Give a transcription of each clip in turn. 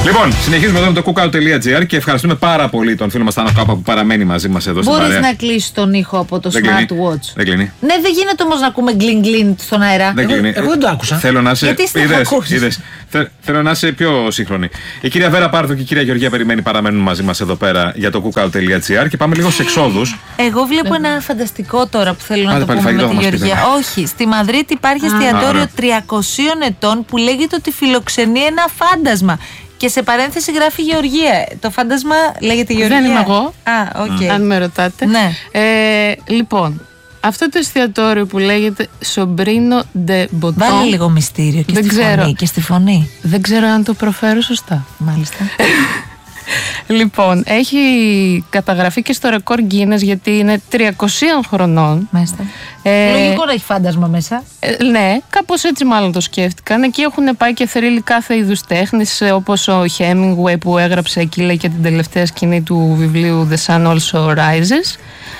Λοιπόν, συνεχίζουμε εδώ με το cookout.gr και ευχαριστούμε πάρα πολύ τον φίλο μας Θάνο Κάπα που παραμένει μαζί μας εδώ στην παρέα. Μπορείς να κλείσεις τον ήχο από το smartwatch? Δεν κλείνει. Ναι, δεν γίνεται όμως να ακούμε γκλιν στον αέρα. Εγώ δεν το άκουσα. Θέλω να είσαι. Είδες. Θέλω να είσαι πιο σύγχρονη. Η κυρία Βέρα Πάρδο και η κυρία Γεωργία Περιμένη παραμένουν μαζί μας εδώ πέρα για το cookout.gr και πάμε λίγο σε εξόδους. Εγώ βλέπω ένα φανταστικό τώρα που θέλω να το πούμε με τη Γεωργία. Όχι, στη Μαδρίτη υπάρχει εστιατόριο 300 ετών που λέγεται ότι φιλοξενεί ένα φάντασμα. Και σε παρένθεση γράφει Γεωργία. Το φάντασμα λέγεται Γεωργία. Δεν είμαι εγώ. Αν με ρωτάτε. Ναι. Λοιπόν, αυτό το εστιατόριο που λέγεται Σομπρίνο ντε Μποτόν. Βάλει λίγο μυστήριο και στη φωνή. Δεν ξέρω αν το προφέρω σωστά. Μάλιστα. Λοιπόν, έχει καταγραφεί και στο ρεκόρ Guinness γιατί είναι 300 χρονών. Μάλιστα. Λογικό να έχει φάντασμα μέσα. Ναι, κάπως έτσι μάλλον το σκέφτηκαν. Εκεί έχουν πάει και θρύλοι κάθε είδους τέχνης, όπως ο Hemingway που έγραψε εκεί, λέει, και την τελευταία σκηνή του βιβλίου The Sun Also Rises.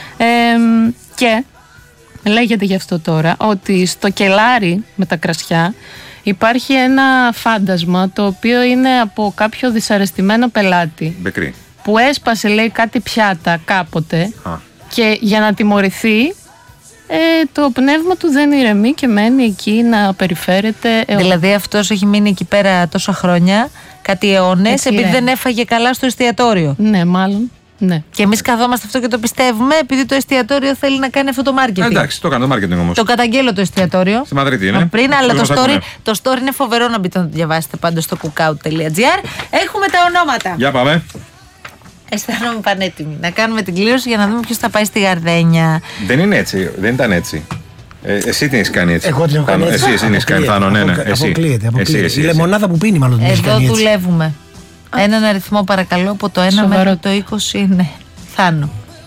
Και λέγεται γι' αυτό τώρα ότι στο κελάρι με τα κρασιά υπάρχει ένα φάντασμα το οποίο είναι από κάποιο δυσαρεστημένο πελάτη. Μπεκρή. Που έσπασε, λέει, κάτι πιάτα κάποτε και για να τιμωρηθεί το πνεύμα του δεν ηρεμεί και μένει εκεί να περιφέρεται. Δηλαδή αυτός έχει μείνει εκεί πέρα τόσα χρόνια, κάτι αιώνες, επειδή δεν έφαγε καλά στο εστιατόριο. Ναι, μάλλον. Ναι. Και εμείς καθόμαστε αυτό και το πιστεύουμε, επειδή το εστιατόριο θέλει να κάνει αυτό το marketing. Εντάξει, το κάνει το marketing όμως. Το καταγγέλλω το εστιατόριο. Στη Μαδρίτη είναι. Πριν, αλλά το story είναι φοβερό να μπείτε να το διαβάσετε πάντως στο cookout.gr. Έχουμε τα ονόματα. Για πάμε. Αισθάνομαι πανέτοιμη να κάνουμε την κλήρωση για να δούμε ποιος θα πάει στη Γαρδένια. Δεν είναι έτσι, δεν ήταν έτσι. Εσύ την έχεις κάνει έτσι. Εγώ την έχω κάνει έτσι. Εσύ την έχεις κάνει, Θάνο, ναι. Αποκλείεται. Η λεμονάδα που πίνει, μάλλον την έχει κάνει έτσι. Εδώ δουλεύουμε. Έναν αριθμό παρακαλώ από το 1 μέχρι το 20 είναι. Θάνο.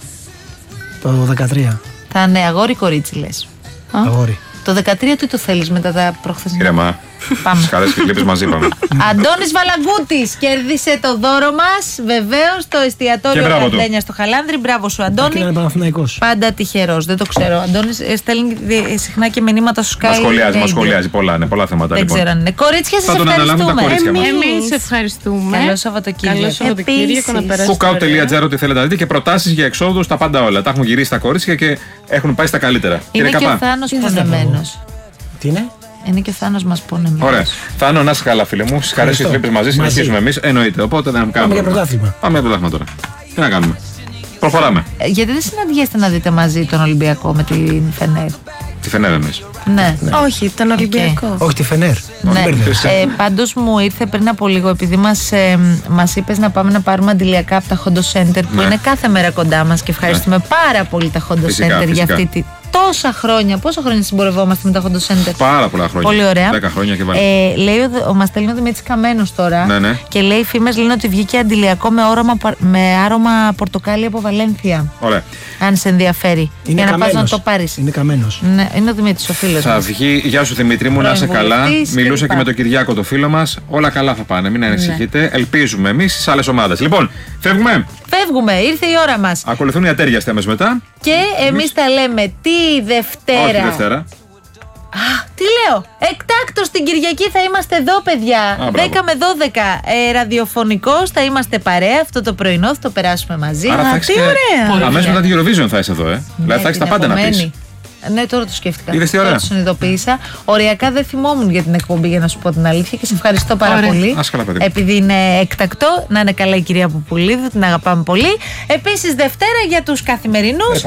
Το 13. Θα είναι αγόρι κορίτσι λες? Αγόρι. Το 13 τι το θέλεις μετά τα προχθεσινά? Ήρεμα. Πάμε. Στις χαρές και κλίπες μαζί πάμε. Αντώνης Βαλαγκούτης κέρδισε το δώρο μας. Βεβαίως το εστιατόριο Γαρδένια στο Χαλάνδρι. Μπράβο σου, Αντώνη. Πάντα τυχερός. Δεν το ξέρω. Αντώνης στέλνει συχνά και μηνύματα στο Sky. Μας σχολιάζει πολλά θέματα. Δεν ξέρω αν είναι. Κορίτσια, σας ευχαριστούμε. Εμείς ευχαριστούμε. Καλό Σαββατοκύριακο. Cookout.gr, ό,τι θέλετε να δείτε και προτάσεις για εξόδους, τα πάντα όλα. Τα έχουν γυρίσει τα κορίτσια και έχουν πάει στα καλύτερα. Είναι και ο Θάνος πονεμένος. Τι είναι? Είναι και ο Θάνος μας πονεμένος. Ωραία. Θάνο, να είσαι καλά, φίλε μου. Στις χαρές και τις λύπες μαζί συνεχίζουμε εμείς. Εννοείται. Οπότε δεν κάνουμε. Πάμε για πρωτάθλημα. Πάμε για πρωτάθλημα τώρα. Τι να κάνουμε. Προχωράμε. Γιατί δεν συναντιέστε να δείτε μαζί τον Ολυμπιακό με την Φενέρ? Τη Φενέρ εμείς. Ναι. Όχι, τον Ολυμπιακό. Όχι, τη Φενέρ. Ναι. Πάντως μου ήρθε πριν από λίγο, επειδή μας είπες να πάμε να πάρουμε αντιλιακά από τα Hondo Center που είναι κάθε μέρα κοντά μας και ευχαριστούμε πάρα πολύ τα Hondo Center για αυτή τη. Τόσα χρόνια, πόσα χρόνια συμπορευόμαστε με τα Hondo Center? Πάρα πολλά χρόνια. Πολύ ωραία. 10 χρόνια και βάλει. Λέει μας στέλνει ο Δημήτρης Καμένος τώρα. Ναι. Και λέει: οι φήμες λένε ότι βγήκε αντιλιακό με άρωμα πορτοκάλι από Βαλένθια. Ωραία. Αν σε ενδιαφέρει. Είναι για να πας να το πάρεις. Είναι Καμένος. Ναι, είναι ο Δημήτρης, ο φίλος. Θα βγει. Γεια σου Δημήτρη μου, να είσαι καλά. Μιλούσα και με τον Κυριάκο, το φίλο μας. Όλα καλά θα πάνε, μην ανησυχείτε. Ελπίζουμε εμείς στις άλλες ομάδες. Λοιπόν, φεύγουμε. Φεύγουμε, ήρθε η ώρα μας. Ακολουθούν οι ατέριαστοι αμέσως μετά. Και εμείς τα λέμε τη Δευτέρα. Όχι Δευτέρα. Τι λέω, εκτάκτος την Κυριακή θα είμαστε εδώ, παιδιά. 10 με 12 ραδιοφωνικός θα είμαστε παρέα αυτό το πρωινό, θα το περάσουμε μαζί. Τι ωραία. Αμέσως μετά την Eurovision θα είσαι εδώ, Δηλαδή θα έχεις τα πάντα να πεις. Ναι, τώρα το σκέφτηκα. Είδες τι ωραία. Τώρα το συνειδητοποίησα. Οριακά δεν θυμόμουν για την εκπομπή, για να σου πω την αλήθεια, και σε ευχαριστώ πάρα πολύ. Επειδή είναι έκτακτο, να είναι καλά η κυρία Πουπουλίδου, την αγαπάμε πολύ. Επίσης, Δευτέρα για τους καθημερινούς.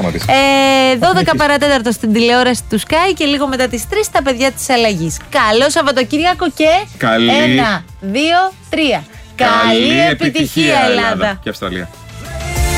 12 παρατέταρτο στην τηλεόραση του Sky και λίγο μετά τις 3 τα παιδιά της Αλλαγής. Καλό Σαββατοκύριακο και. 1, 2, 3. Καλή επιτυχία, Ελλάδα. Και Αυστραλία.